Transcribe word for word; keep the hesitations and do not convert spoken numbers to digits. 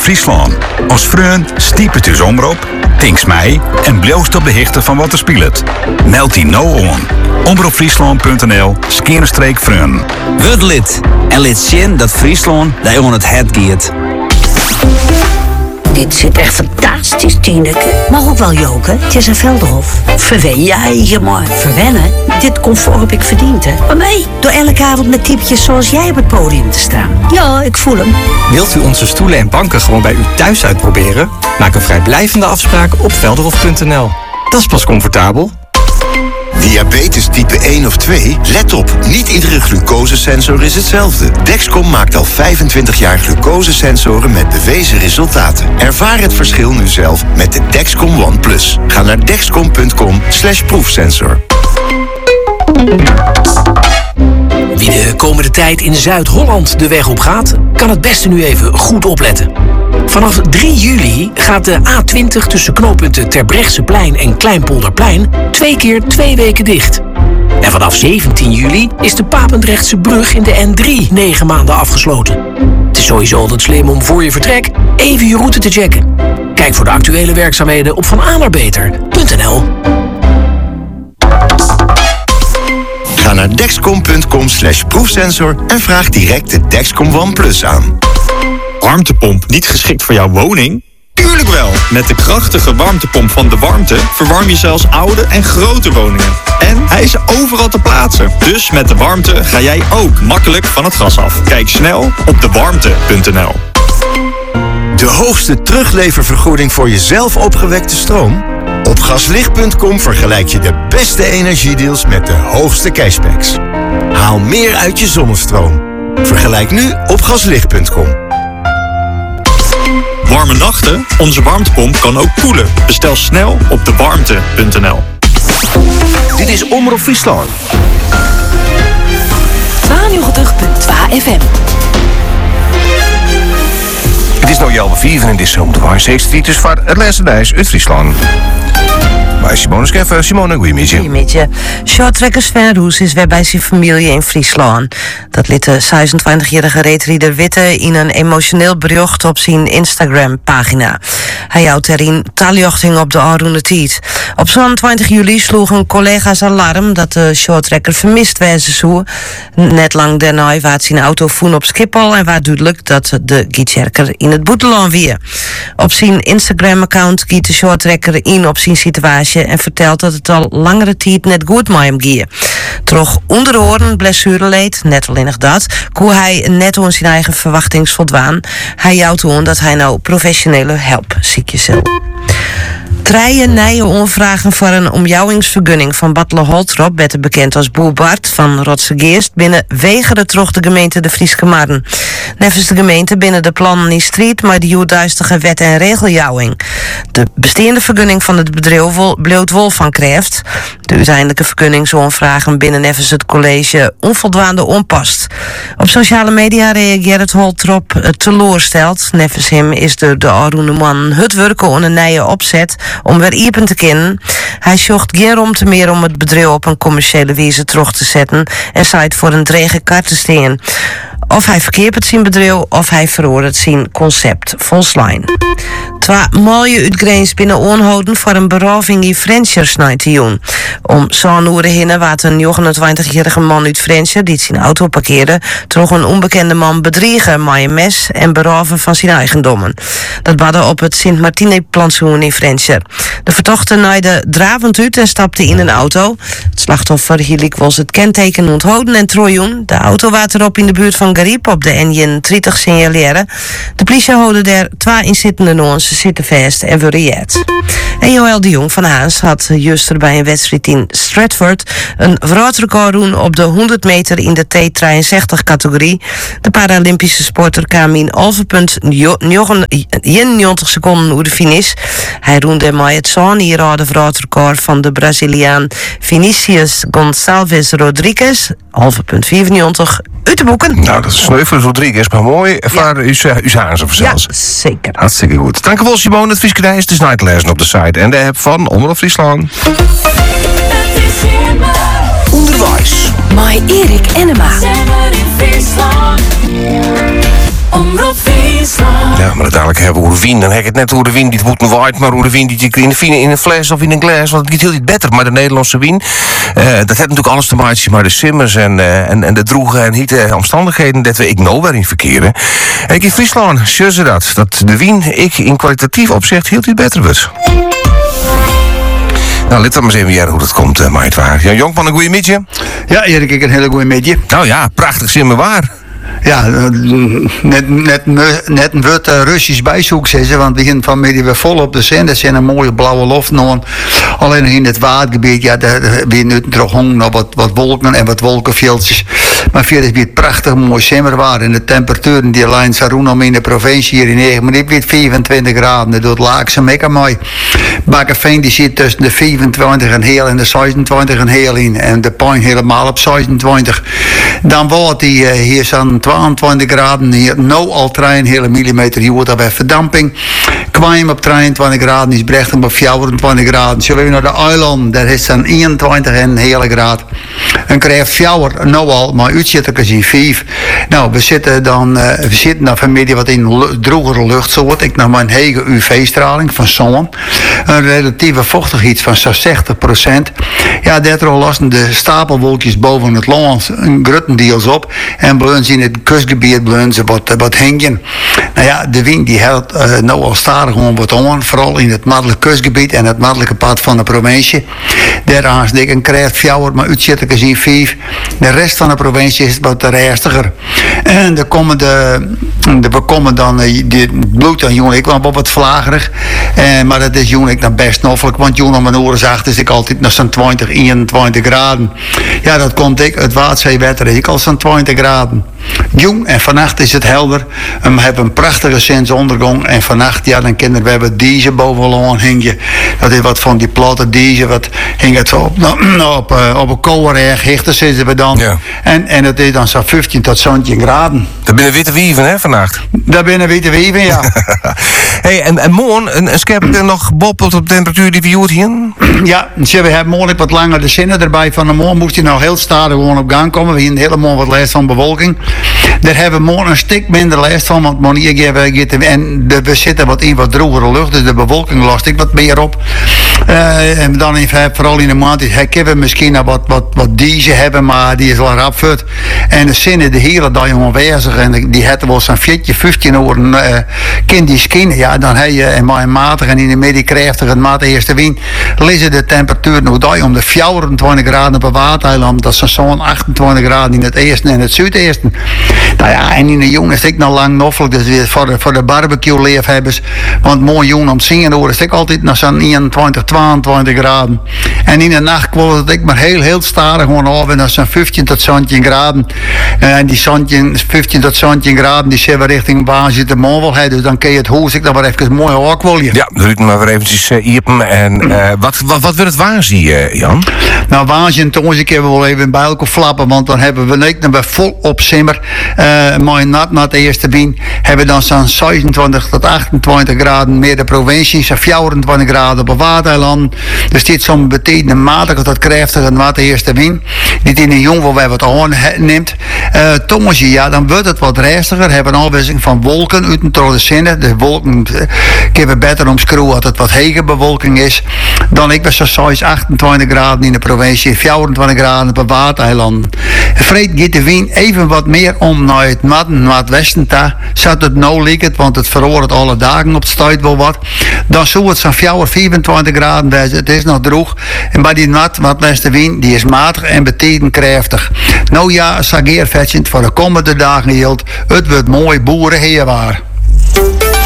Friesland. Als vriend stiepet het omroep, tinks mij en bloost op de hichte van wat er speelt. Meld die nou on. omroepfriesland.nl skerenstreek vriend. Word lid en lid zien dat Friesland daar on het het giet. Dit zit echt fantastisch, Tineke. Mag ook wel joken. Het is een Velderhof. Verwen jij je maar. Verwennen? Dit comfort heb ik verdiend, hè. Maar nee, door elke avond met typetjes zoals jij op het podium te staan. Ja, ik voel hem. Wilt u onze stoelen en banken gewoon bij u thuis uitproberen? Maak een vrijblijvende afspraak op velderhof punt n l. Dat is pas comfortabel. Diabetes type één of twee? Let op, niet iedere glucosesensor is hetzelfde. Dexcom maakt al vijfentwintig jaar glucosesensoren met bewezen resultaten. Ervaar het verschil nu zelf met de Dexcom One Plus. Ga naar dexcom punt com slash proefsensor. Wie de komende tijd in Zuid-Holland de weg op gaat, kan het beste nu even goed opletten. Vanaf drie juli gaat de A twintig tussen knooppunten Terbrechtseplein en Kleinpolderplein twee keer twee weken dicht. En vanaf zeventien juli is de Papendrechtse brug in de N drie negen maanden afgesloten. Het is sowieso altijd slim om voor je vertrek even je route te checken. Kijk voor de actuele werkzaamheden op van a naar beter punt n l. Ga naar dexcom punt com slash proefsensor en vraag direct de Dexcom One Plus aan. Warmtepomp niet geschikt voor jouw woning? Tuurlijk wel! Met de krachtige warmtepomp van De Warmte verwarm je zelfs oude en grote woningen. En hij is overal te plaatsen. Dus met De Warmte ga jij ook makkelijk van het gas af. Kijk snel op de warmte punt n l. De hoogste terugleververgoeding voor je zelf opgewekte stroom? Op gaslicht punt com vergelijk je de beste energiedeals met de hoogste cashbacks. Haal meer uit je zonnestroom. Vergelijk nu op gaslicht punt com. Warme nachten? Onze warmtepomp kan ook koelen. Bestel snel op de warmte punt n l. Dit is Omroep Friesland. tweeënnegentig punt twee F M. Het is nou Jelme vier en dit is om de Waarzeek Street, dus voor het laatste reis uit Friesland. Bij Simone Scheffer. Simone, goeiemiddag. Goeiemiddag. Shorttrekker Sven Roes is weer bij zijn familie in Friesland. Dat liet de zesentwintigjarige reetrieder Witte in een emotioneel bericht op zijn Instagram-pagina. Hij houdt erin taljochting op de Aroene Tiet. Op zo'n twintig juli sloegen collega's alarm dat de shorttrekker vermist wezen zou. Net lang daarna waard zijn auto voen op Schiphol en waar duidelijk dat de gietjerker in het boeteland weer. Op zijn Instagram-account giet de shorttrekker in op zijn situatie en vertelt dat het al langere tijd net goed met hem ging. Toch onder de oren blessure leed, net alleen nog dat, hoe hij net aan zijn eigen verwachtings voldwaan. Hij jouwt aan dat hij nou professionele hulp ziekjes zal. Treien nieuwe onvragen voor een omjouwingsvergunning van Battler Holtrop, beter bekend als Boer Bart van Rotse Geest, binnen wegeren troch de gemeente de Frieske Marren. Nevens de gemeente binnen de plannen in strijd maar de joerduistige wet en regeljouwing. De bestaande vergunning van het bedrijf bleef wol van kreft. De uiteindelijke vergunningsonvragen binnen nevens het college onvoldoende onpast. Op sociale media reageert Holtrop teleursteld. Nevens hem is de, de Aroene man het werken aan een nieuwe opzet om weer iepen te kennen. Hij zocht geen ruimte meer om het bedrijf op een commerciële wijze terug te zetten en zei het voor een drege kaart te staan. Of hij verkeert zijn bedrijf of hij veroordeelt zijn concept volslijn. Twee mooie uitgreens binnen onhouden voor een beroving in Frenchers te doen. Om zo'n uren heen wat een negenentwintigjarige man uit Frencher die zijn auto parkeerde, troch een onbekende man bedriegen met een mes en beroven van zijn eigendommen. Dat badde op het Sint-Martine-plantsoen in Frencher. De vertochte naaide dravend uit en stapte in een auto. Het slachtoffer hield was het kenteken onthouden en trojoen. De auto waard erop in de buurt van Gariep op de N eenendertig signaleren. De politie houden er twee inzittenden aan. Ze zitten vast en verreerd. En Joël de Jong van Haans had juist bij een wedstrijd in Stratford een wereldrecord doen op de honderd meter in de T drieënzestig categorie. De Paralympische sporter kwam in halve punt eenennegentig seconden over de finish. Hij roende maar het zo'n hierade wereldrecord van de Braziliaan Vinicius Gonçalves Rodrigues, halve punt vierennegentig, uit de boeken. Nou, dat is sneu Rodriguez, maar mooi. Ervaar ja. u, u zagen ze zelfs. Ja, zeker. Hartstikke goed. Dankjewel Simone, het Frieske Reis. Het is night lezen op de site en de app van Omroep Friesland. Onderwijs. My Erik Enema. Omroep Friesland. Ja, maar uiteindelijk hebben we hoe de wien. Dan heb ik het net hoe de wien die het moet waait, maar hoe de wien die je in een, in een fles of in een glas. Want het gaat heel iets beter. Maar de Nederlandse wien, uh, dat heeft natuurlijk alles te maken met de simmers en, uh, en, en de droege en hitte omstandigheden dat we ik nou weer in verkeren. En ik in Friesland, zie ze dat. Dat de wien ik in kwalitatief opzicht heel iets beter wordt. Nou, let dan maar eens even jaren hoe dat komt, uh, Maait waar. Jan Jonkman, een goeie mietje? Ja, Erik, ik een hele goeie mietje. Nou ja, prachtig simmer waar. Ja, net, net, net een wat uh, Russisch bijzoek, zei ze, want we beginnen vanmiddag weer vol op de zin. Dat zijn een mooie blauwe loft nog. Alleen nog in het watergebied, ja, daar weer nu terug hangen nog wat, wat wolken en wat wolkenveldjes. Maar verder weer prachtig mooi zomerwaar. En de temperaturen die lijn Saroen in de provincie hier in negen, maar dit weer vierentwintig graden. Dat doet Laakse mekka mooi. Bakkerveen die zit tussen de vierentwintig en heel en de zesentwintig en heel in. En de Pijn helemaal op zesentwintig. Dan wordt die uh, hier zo'n tweeëntwintig graden. Hier nou al hele millimeter. Hier wordt dat bij verdamping. Kwam op drieëntwintig graden. Is Brechten op vierentwintig graden. Zullen we naar de eiland. Daar is dan eenentwintig en een hele graad. En krijgt fjouwer nou al. Maar uitzitters in vijf. Nou, we zitten dan, uh, we zitten dan vanmiddag wat in drogere lucht. Zo word ik naar mijn hege U V-straling van zon. Een relatieve vochtigheid van zo'n zestig procent. Ja, daardoor lasten de stapelwolkjes boven het land gruttendeels op. En bij ons in het kustgebied blijven ze wat, wat hingen. Nou ja, de wind die helpt uh, nou al stadig gewoon wat aan. Vooral in het noordelijke kustgebied en het noordelijke pad van de provincie. Daar aanstek een krijgt fjouwer, maar uitzitters in vijf. De rest van de provincie is wat rustiger. En de komende, de, we komen dan, uh, de bloed aan Joen, ik kwam op wat vlagerig. Uh, maar dat is Joen ik dan best noffelijk, want Joen aan mijn oren zag, dus ik altijd nog zo'n twintig, eenentwintig graden. Ja, dat komt ik, het Waardzeewetter is ik al zo'n twintig graden. Jong en vannacht is het helder. We hebben een prachtige zonsondergang. En vannacht, ja, dan kinderen, we hebben deze bovenaan hingen. Dat is wat van die platte deze, wat hing het op, op, op, uh, op een kouwererg, hichten zitten we dan. Ja. En, en het is dan zo'n vijftien tot zeventien graden. Dat binnen witte wieven, hè, vannacht? Dat binnen witte wieven, ja. Hey, en, en morgen, een, een scherp nog bobbelt op de temperatuur die we joert hier? Ja, we hebben morgen wat langer de zinnen erbij. Van de morgen moest hij nou heel stadig gewoon op gang komen. We hebben helemaal wat last van bewolking. Daar hebben we morgen een stuk minder last van, want morgen geven en de, we zitten wat in wat drogere lucht, dus de bewolking last ik wat meer op. Uh, en dan in, vooral in de maand, hebben we misschien wat, wat, wat deze hebben, maar die is al rap fut. En de zinnen de hele dag onwezig en die hebben wel zo'n veertien, vijftien uur uh, kind die skin. Ja, dan heb je en maar matig en in de midden krachtig en matig eerste wind. Lezen de temperatuur nog daar om de vierentwintig graden op het Waardeiland. Dat is zo'n achtentwintig graden in het eerste en het zuideerste. Nou ja, en in de jong is ik nog lang noffelijk, dus weer voor de, voor de barbecue leefhebbers. Want mooi jong om zingen hoor is ik altijd nog zo'n eenentwintig, tweeëntwintig graden. En in de nacht kwam het ik maar heel, heel stadig gewoon af en dat zo'n vijftien tot zeventien graden. En die vijftien tot zeventien graden, die zijn we richting waar zit de man wel hebben. Dus dan kun je het hoes ik dan maar even mooi hoorkwolje. Ja, doe ik maar weer eventjes uh, iepen. En uh, wat, wat, wat wil het waar zien, uh, Jan? Nou, waanzin, toen ik even wel even bij elkaar flappen, want dan hebben we niet dan weer vol op simmer. Uh, maar nat na het eerste wien hebben we dan zo'n zesentwintig tot achtentwintig graden meer de provincie, zo'n vierentwintig graden op het Waardeiland. Dus dit zo'n betekent matig tot krachtig en wat de eerste wien. Niet in een jong waar wij wat aan neemt. Uh, Tongetje, ja, dan wordt het wat rustiger. Hebben een afwisseling van wolken uit een trode zinnen. De wolken uh, kunnen beter omschroeven dat het wat hege bewolking is. Dan ik ben zo'n achtentwintig graden in de provincie, vierentwintig graden op het Waardeiland. Vreed gaat de wien even wat meer om naar het noorden, naar het westen ta. Zat het nou lieket, want het verhoort alle dagen op het stuit wel wat. Dan zou het zo'n vierentwintig graden wezen. Het is nog droog. En bij die nat, wat westenwind, die is matig en betekent krachtig. Nou ja, sageervetsend voor de komende dagen hield. Het wordt mooi boerenheerwaar.